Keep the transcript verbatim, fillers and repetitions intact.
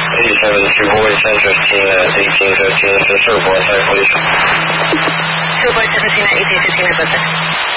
eighty-seven to Boy ten fifteen at eighteen fifteen, so Surfboard ten fifteen. Surfboard ten fifteen at eighteen fifteen, is that